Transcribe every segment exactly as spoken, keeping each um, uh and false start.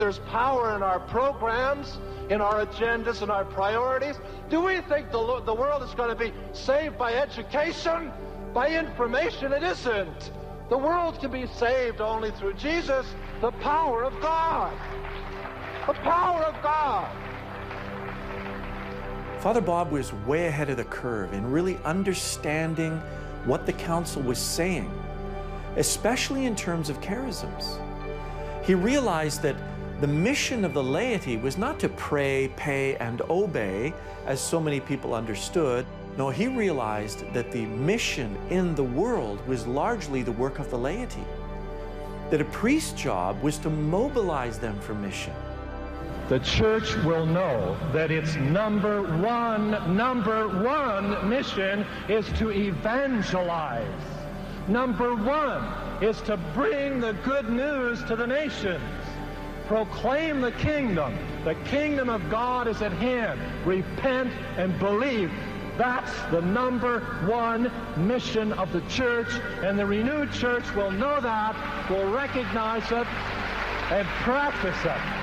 There's power in our programs, in our agendas, in our priorities. Do we think the, the world is going to be saved by education, by information? It isn't. The world can be saved only through Jesus, the power of God. The power of God. Father Bob was way ahead of the curve in really understanding what the council was saying, especially in terms of charisms. He realized that the mission of the laity was not to pray, pay, and obey, as so many people understood. No, he realized that the mission in the world was largely the work of the laity, that a priest's job was to mobilize them for mission. The church will know that its number one, number one mission is to evangelize. Number one is to bring the good news to the nations. Proclaim the kingdom. The kingdom of God is at hand. Repent and believe. That's the number one mission of the church, and the renewed church will know that, will recognize it, and practice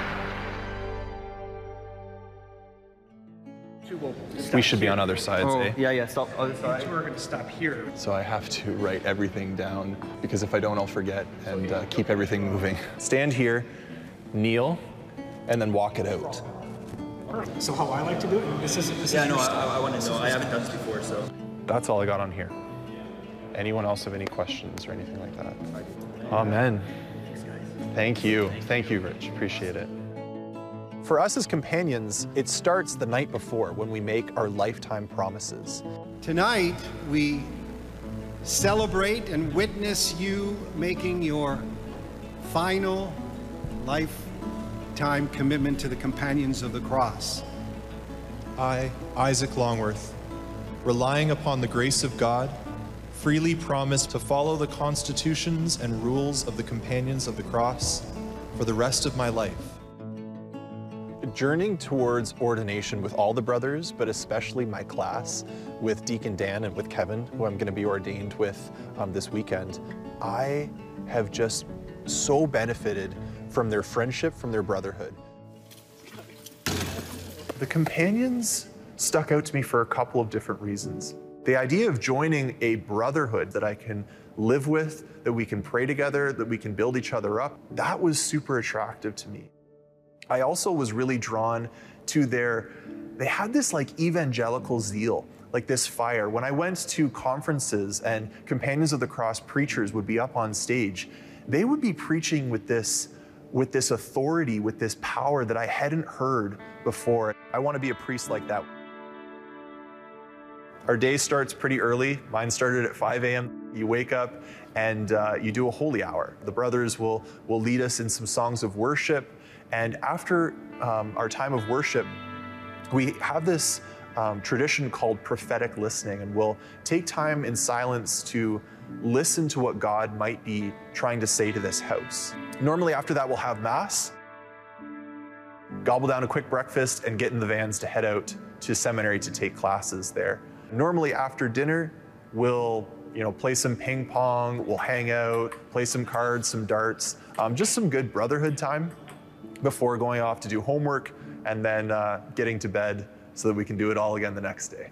it. We should be on other sides, oh, eh? Yeah, yeah, stop other side. So we're going to stop here. So I have to write everything down, because if I don't, I'll forget, and uh, keep everything moving. Stand here, kneel, and then walk it out. So how I like to do it? This is this Yeah, is no, your I, style. I want to know. I haven't done this before, so. That's all I got on here. Anyone else have any questions or anything like that? Amen. Thank you. Thank you, Rich. Appreciate it. For us as companions, it starts the night before when we make our lifetime promises. Tonight, we celebrate and witness you making your final lifetime commitment to the Companions of the Cross. I, Isaac Longworth, relying upon the grace of God, freely promise to follow the constitutions and rules of the Companions of the Cross for the rest of my life. Journeying towards ordination with all the brothers, but especially my class, with Deacon Dan and with Kevin, who I'm going to be ordained with um, this weekend, I have just so benefited from their friendship, from their brotherhood. The Companions stuck out to me for a couple of different reasons. The idea of joining a brotherhood that I can live with, that we can pray together, that we can build each other up, that was super attractive to me. I also was really drawn to their, they had this like evangelical zeal, like this fire. When I went to conferences and Companions of the Cross preachers would be up on stage, they would be preaching with this, with this authority, with this power that I hadn't heard before. I want to be a priest like that. Our day starts pretty early. Mine started at five A M You wake up and uh, you do a holy hour. The brothers will, will lead us in some songs of worship. And after um, our time of worship, we have this um, tradition called prophetic listening, and we'll take time in silence to listen to what God might be trying to say to this house. Normally after that, we'll have Mass, gobble down a quick breakfast, and get in the vans to head out to seminary to take classes there. Normally after dinner, we'll you know, play some ping pong, we'll hang out, play some cards, some darts, um, just some good brotherhood time before going off to do homework and then uh, getting to bed so that we can do it all again the next day.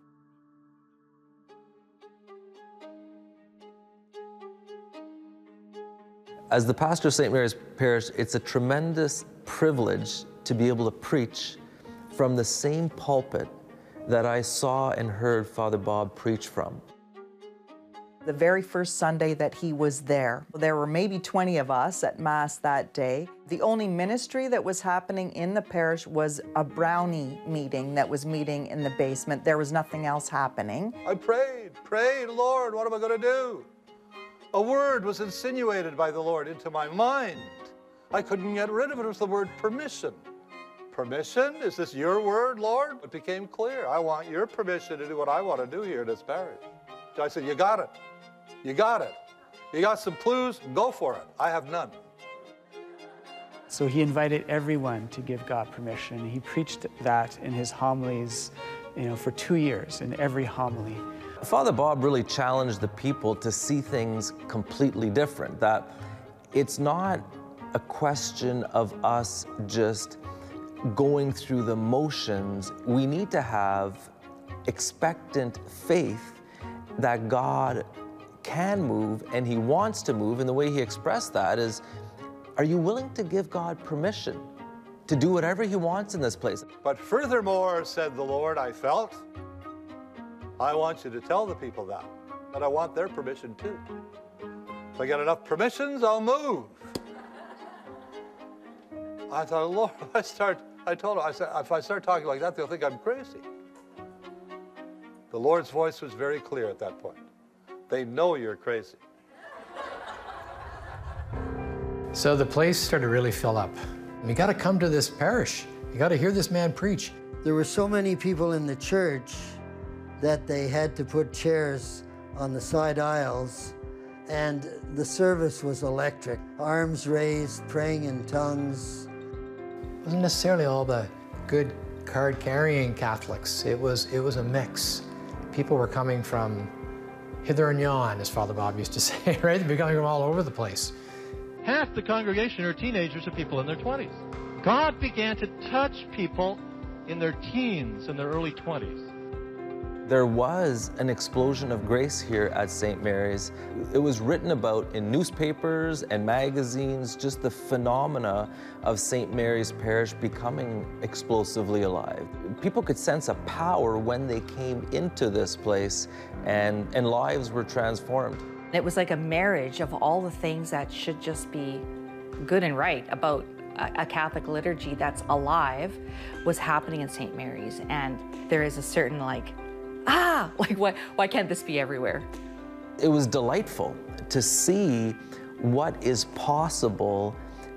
As the pastor of Saint Mary's Parish, it's a tremendous privilege to be able to preach from the same pulpit that I saw and heard Father Bob preach from. The very first Sunday that he was there, there were maybe twenty of us at Mass that day. The only ministry that was happening in the parish was a brownie meeting that was meeting in the basement. There was nothing else happening. I prayed, prayed, Lord, what am I going to do? A word was insinuated by the Lord into my mind. I couldn't get rid of it. It was the word permission. Permission? Is this your word, Lord? It became clear. I want your permission to do what I want to do here in this parish. So I said, you got it. You got it. You got some clues? Go for it. I have none. So he invited everyone to give God permission. He preached that in his homilies, you know, for two years in every homily. Father Bob really challenged the people to see things completely different, that it's not a question of us just going through the motions. We need to have expectant faith that God can move and He wants to move, and the way He expressed that is, are you willing to give God permission to do whatever He wants in this place? But furthermore, said the Lord, I felt, I want you to tell the people that, but I want their permission too. If I get enough permissions, I'll move. I thought, Lord, if I start, I told him, I said, if I start talking like that, they'll think I'm crazy. The Lord's voice was very clear at that point. They know you're crazy. So the place started to really fill up. You got to come to this parish. You got to hear this man preach. There were so many people in the church that they had to put chairs on the side aisles, and the service was electric. Arms raised, praying in tongues. It wasn't necessarily all the good card-carrying Catholics. It was, it was a mix. People were coming from hither and yon, as Father Bob used to say, right? They'd be coming from all over the place. Half the congregation are teenagers or people in their twenties. God began to touch people in their teens and their early twenties. There was an explosion of grace here at Saint Mary's. It was written about in newspapers and magazines, just the phenomena of Saint Mary's Parish becoming explosively alive. People could sense a power when they came into this place, and, and lives were transformed. It was like a marriage of all the things that should just be good and right about a, a Catholic liturgy that's alive was happening in Saint Mary's. And there is a certain like, ah, like why, why can't this be everywhere? It was delightful to see what is possible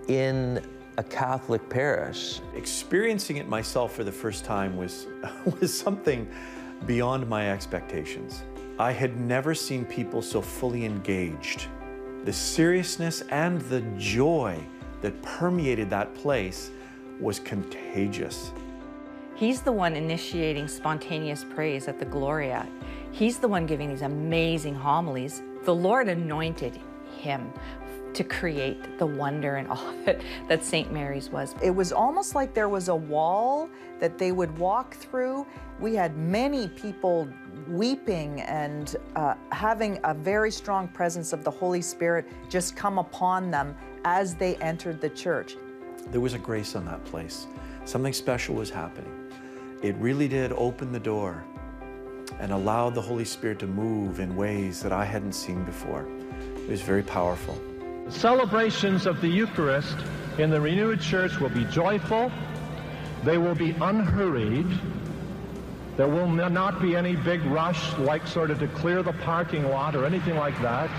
in a Catholic parish. Experiencing it myself for the first time was, was something beyond my expectations. I had never seen people so fully engaged. The seriousness and the joy that permeated that place was contagious. He's the one initiating spontaneous praise at the Gloria. He's the one giving these amazing homilies. The Lord anointed him to create the wonder and all of it that Saint Mary's was. It was almost like there was a wall that they would walk through. We had many people weeping and uh, having a very strong presence of the Holy Spirit just come upon them as they entered the church. There was a grace on that place. Something special was happening. It really did open the door and allow the Holy Spirit to move in ways that I hadn't seen before. It was very powerful. Celebrations of the Eucharist in the renewed church will be joyful. They will be unhurried. There will not be any big rush, like sort of to clear the parking lot or anything like that.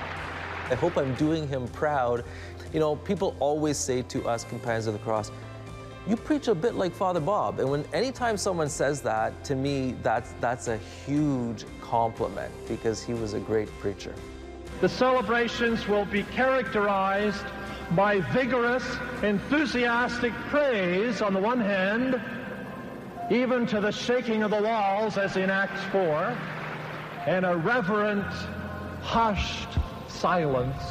I hope I'm doing him proud. You know, people always say to us, Companions of the Cross, you preach a bit like Father Bob. And when anytime someone says that, to me, that's, that's a huge compliment, because he was a great preacher. The celebrations will be characterized by vigorous, enthusiastic praise on the one hand, even to the shaking of the walls as in Acts four, and a reverent, hushed silence.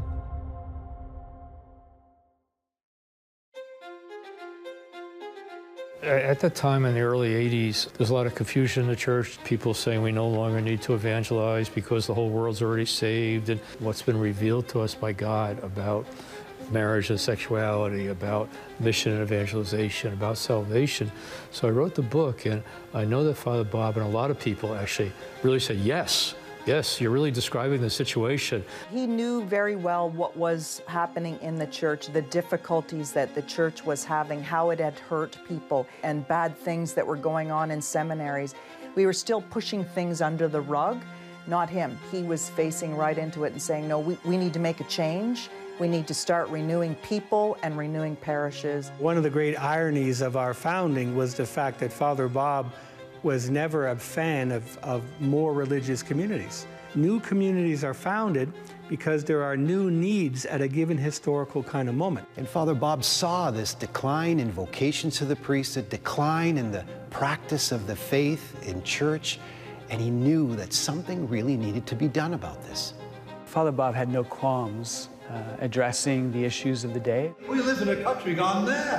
At that time in the early eighties, there's a lot of confusion in the church. People saying we no longer need to evangelize because the whole world's already saved. And what's been revealed to us by God about marriage and sexuality, about mission and evangelization, about salvation. So I wrote the book, and I know that Father Bob and a lot of people actually really said, yes, yes, you're really describing the situation. He knew very well what was happening in the church, the difficulties that the church was having, how it had hurt people, and bad things that were going on in seminaries. We were still pushing things under the rug, not him. He was facing right into it and saying, no, we, we need to make a change. We need to start renewing people and renewing parishes. One of the great ironies of our founding was the fact that Father Bob was never a fan of, of more religious communities. New communities are founded because there are new needs at a given historical kind of moment. And Father Bob saw this decline in vocations to the priesthood, decline in the practice of the faith in church, and he knew that something really needed to be done about this. Father Bob had no qualms uh, addressing the issues of the day. We live in a country gone mad.